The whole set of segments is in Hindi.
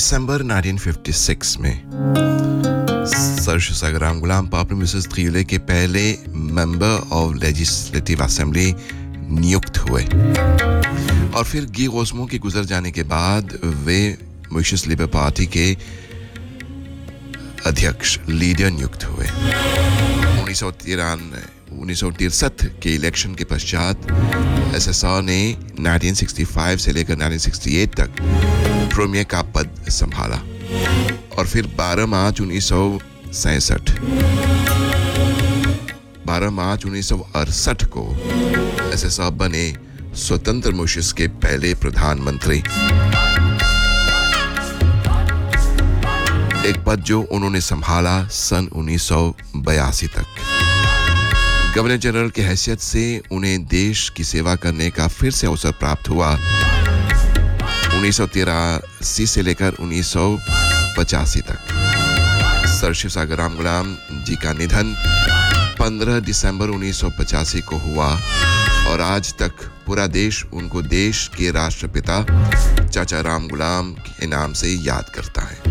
दिसंबर 1956 में सर शाहजादा गुलाम पापड़ मिसेस त्रियुले के पहले मेंबर ऑफ लेजिस्लेटिव असेंबली नियुक्त हुए और फिर गी ओस्मो के गुजर जाने के बाद वे मॉरिशस लेबर पार्टी के अध्यक्ष लीडर नियुक्त हुए। 1963 के इलेक्शन के पश्चात एसएसआर ने 1965 से लेकर 1968 तक प्रीमियर का पद संभाला और फिर 12 मार्च 1968 को एसएसआर बने स्वतंत्र मॉरिशस के पहले प्रधानमंत्री, एक पद जो उन्होंने संभाला सन 1982 तक। गवर्नर जनरल की हैसियत से उन्हें देश की सेवा करने का फिर से अवसर प्राप्त हुआ 1983 से लेकर 1985 तक। सर शाहजादा गुलाम जी का निधन 15 दिसंबर 1985 को हुआ और आज तक पूरा देश उनको देश के राष्ट्रपिता चाचा राम गुलाम के नाम से याद करता है।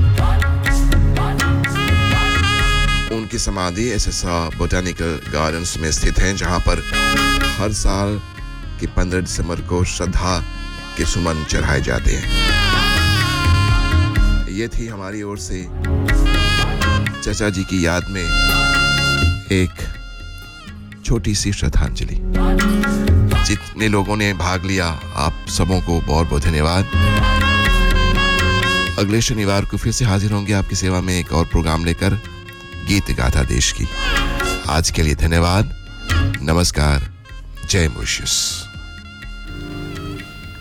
उनकी समाधि एसएसआर बोटानिकल गार्डन्स में स्थित है, जहां पर हर साल के 15 दिसंबर को श्रद्धा के सुमन चढ़ाए जाते हैं। ये थी हमारी ओर से चाचा जी की याद में एक छोटी सी श्रद्धांजलि। जितने लोगों ने भाग लिया आप सबों को बहुत बहुत धन्यवाद। अगले शनिवार को फिर से हाजिर होंगे आपकी सेवा में एक और प्रोग्राम लेकर, गीत गाथा देश की। आज के लिए धन्यवाद, नमस्कार, जय मॉरिशस।